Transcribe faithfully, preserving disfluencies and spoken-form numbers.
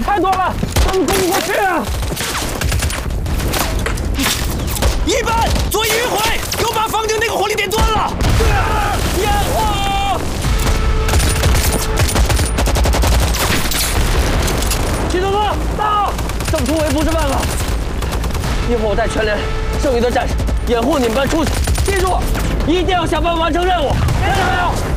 太多了，根本攻不过去啊！ 一班做一迂回，给我把房顶那个火力点断了。 啊！烟火！齐总哥，到！这么突围不是办法。一会儿我带全连剩余的战士掩护你们班出去，记住，一定要想办法完成任务。